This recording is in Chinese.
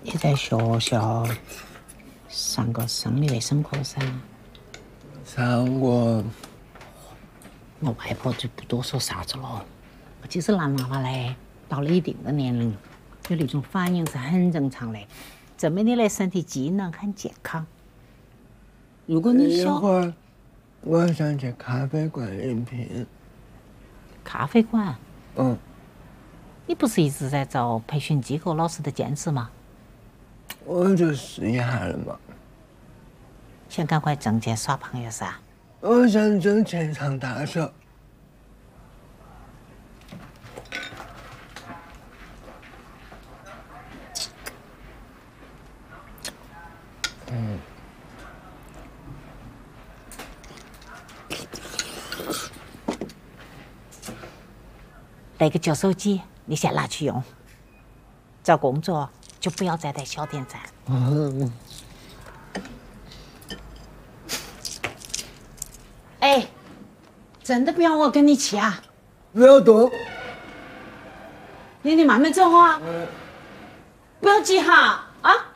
你在学校上过生理卫生课噻？ 上过。 我外婆就不多说啥子了。其实男娃娃呢，到了一定的年龄，有那种反应是很正常的，证明你的身体机能很健康。如果你一会儿我想去咖啡馆应聘。 咖啡馆？ 嗯。 你不是一直在找培训机构老师的兼职吗？ 我就试一下了嘛。 想赶快挣钱耍朋友噻？ 我想挣钱上大学。 那个旧手机你先拿去用，找工作就不要再带小电站。哎，真的不要我跟你去啊！ 不要动。 你慢慢走啊，不要急哈啊！